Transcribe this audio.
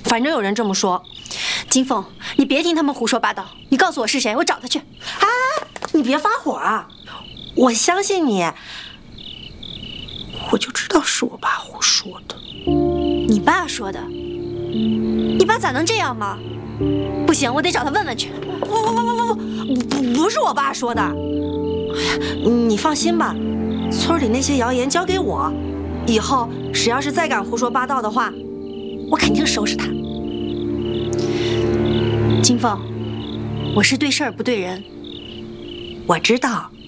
反正有人这么说。金凤，你别听他们胡说八道，你告诉我是谁，我找他去。 啊，你别发火啊！我相信你，我就知道是我爸胡说的。 你爸说的？你爸咋能这样嘛？不行，我得找他问问去。 不是我爸说的。哎呀，你放心吧，村里那些谣言交给我，以后谁要是再敢胡说八道的话，我肯定收拾他。 金凤，我是对事儿不对人。 我知道。